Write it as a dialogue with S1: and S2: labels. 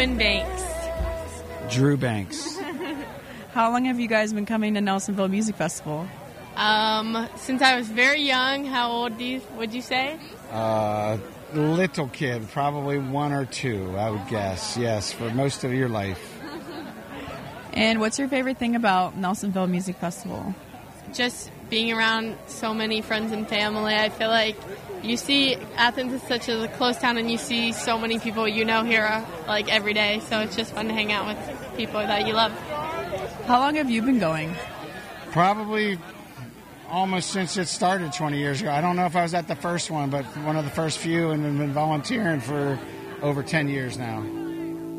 S1: Banks.
S2: Drew Banks.
S3: How long have you guys been coming to Nelsonville Music Festival?
S1: Since I was very young. How old would you say?
S2: Little kid, probably 1 or 2, I would guess. Yes, for most of your life.
S3: And what's your favorite thing about Nelsonville Music Festival?
S1: Just being around so many friends and family. I feel like you see Athens is such a close town, and you see so many people here like every day. So it's just fun to hang out with people that you love.
S3: How long have you been going?
S2: Probably almost since it started 20 years ago. I don't know if I was at the first one, but one of the first few, and I've been volunteering for over 10 years now.